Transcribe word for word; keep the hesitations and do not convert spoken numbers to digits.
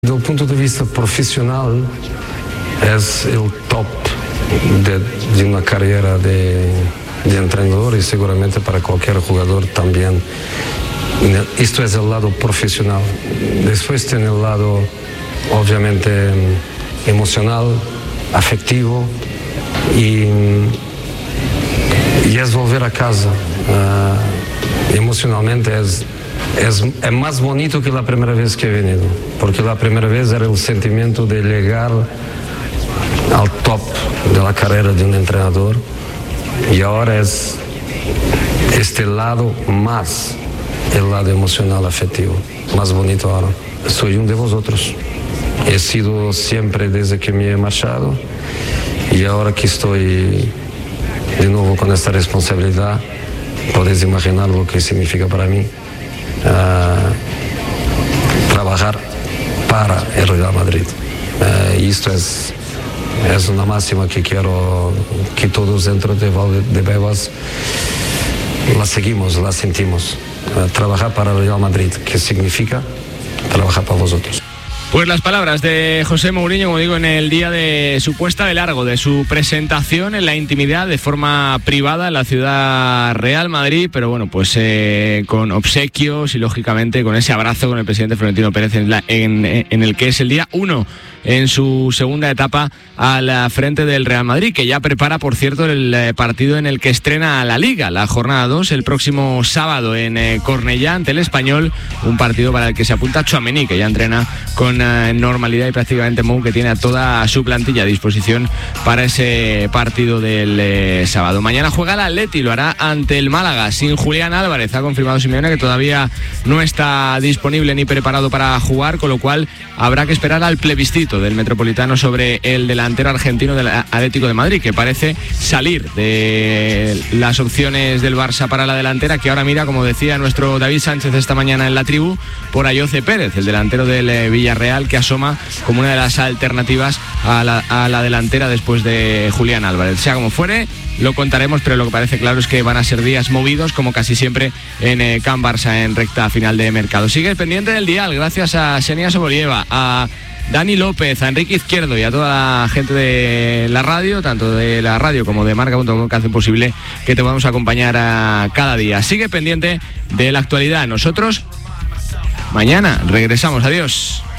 Desde el punto de vista profesional, es el top de, de una carrera de, de entrenador y seguramente para cualquier jugador también. Esto es el lado profesional. Después tiene el lado, obviamente, emocional, afectivo y, y es volver a casa. Uh, emocionalmente es... Es, es más bonito que la primera vez que he venido, porque la primera vez era el sentimiento de llegar al top de la carrera de un entrenador y ahora es este lado más, el lado emocional, afectivo, más bonito ahora. Soy uno de vosotros, he sido siempre desde que me he marchado y ahora que estoy de nuevo con esta responsabilidad, podéis imaginar lo que significa para mí. Uh, trabajar para el Real Madrid. Uh, y esto es, es una máxima que quiero que todos dentro de Valdebebas la seguimos, la sentimos. Uh, trabajar para el Real Madrid, que significa trabajar para vosotros. Pues las palabras de José Mourinho, como digo, en el día de su puesta de largo, de su presentación en la intimidad, de forma privada en la ciudad Real Madrid, pero bueno, pues eh, con obsequios y lógicamente con ese abrazo con el presidente Florentino Pérez en, la, en, en el que es el día uno en su segunda etapa a la frente del Real Madrid, que ya prepara, por cierto, el partido en el que estrena la Liga, la jornada dos, el próximo sábado en eh, Cornellá ante el Español, un partido para el que se apunta Tchouaméni, que ya entrena con eh, normalidad y prácticamente Mou, que tiene a toda su plantilla a disposición para ese partido del eh, sábado. Mañana juega el Atleti, lo hará ante el Málaga, sin Julián Álvarez. Ha confirmado Simeone que todavía no está disponible ni preparado para jugar, con lo cual habrá que esperar al plebiscito del Metropolitano sobre el delantero argentino del Atlético de Madrid, que parece salir de las opciones del Barça para la delantera, que ahora mira, como decía nuestro David Sánchez esta mañana en la tribu, por Ayoce Pérez, el delantero del Villarreal, que asoma como una de las alternativas a la, a la delantera después de Julián Álvarez. Sea como fuere, lo contaremos, pero lo que parece claro es que van a ser días movidos, como casi siempre en eh, Can Barça en recta final de mercado. Sigue pendiente del dial, gracias a Xenia Sobolieva, a Dani López, a Enrique Izquierdo y a toda la gente de la radio, tanto de la radio como de marca punto com, que hacen posible que te podamos acompañar a cada día. Sigue pendiente de la actualidad. Nosotros mañana regresamos. Adiós.